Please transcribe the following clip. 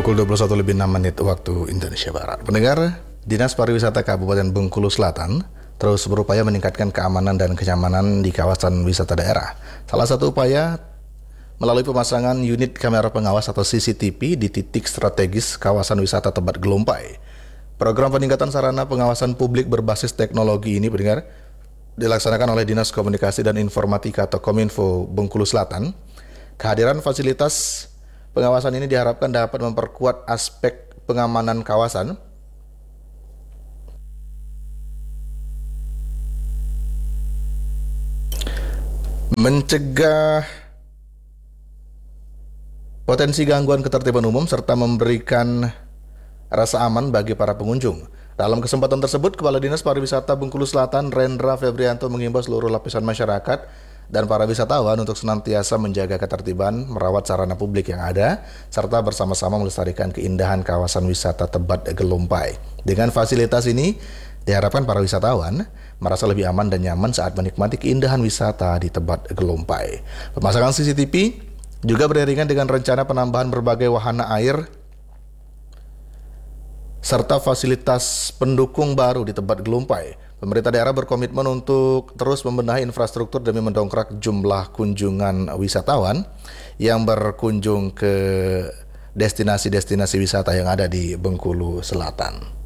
Pukul 21:06 waktu Indonesia Barat. Pendengar, Dinas Pariwisata Kabupaten Bengkulu Selatan terus berupaya meningkatkan keamanan dan kenyamanan di kawasan wisata daerah. Salah satu upaya melalui pemasangan unit kamera pengawas atau CCTV di titik strategis kawasan wisata Tebet Gelompai. Program peningkatan sarana pengawasan publik berbasis teknologi ini, pendengar, dilaksanakan oleh Dinas Komunikasi dan Informatika atau Kominfo Bengkulu Selatan. Kehadiran fasilitas pengawasan ini diharapkan dapat memperkuat aspek pengamanan kawasan, mencegah potensi gangguan ketertiban umum, serta memberikan rasa aman bagi para pengunjung. Dalam kesempatan tersebut, Kepala Dinas Pariwisata Bengkulu Selatan, Rendra Febrianto, mengimbau seluruh lapisan masyarakat dan para wisatawan untuk senantiasa menjaga ketertiban, merawat sarana publik yang ada, serta bersama-sama melestarikan keindahan kawasan wisata Tebet Gelompai. Dengan fasilitas ini, diharapkan para wisatawan merasa lebih aman dan nyaman saat menikmati keindahan wisata di Tebet Gelompai. Pemasangan CCTV juga beriringan dengan rencana penambahan berbagai wahana air serta fasilitas pendukung baru di Tebet Gelompai. Pemerintah daerah berkomitmen untuk terus membenahi infrastruktur demi mendongkrak jumlah kunjungan wisatawan yang berkunjung ke destinasi-destinasi wisata yang ada di Bengkulu Selatan.